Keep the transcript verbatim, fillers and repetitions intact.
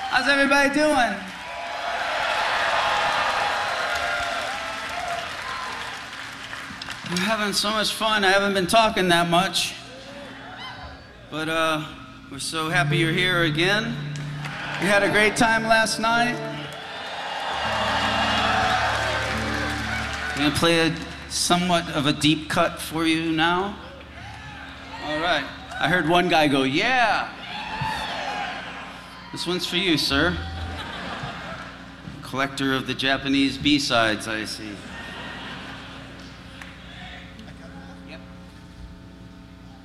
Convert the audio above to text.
How's everybody doing? I'm having so much fun. I haven't been talking that much. But uh, we're so happy you're here again. We had a great time last night. I'm gonna play a somewhat of a deep cut for you now. All right. I heard one guy go, yeah. This one's for you, sir. Collector of the Japanese B-sides, I see.